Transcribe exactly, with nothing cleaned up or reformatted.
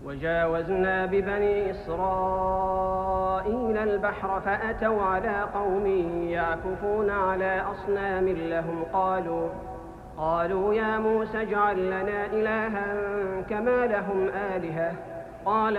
وجاوزنا ببني إسرائيل البحر فأتوا على قوم يعكفون على أصنام لهم قالوا قالوا يا موسى اجعل لنا إلها كما لهم آلهة قال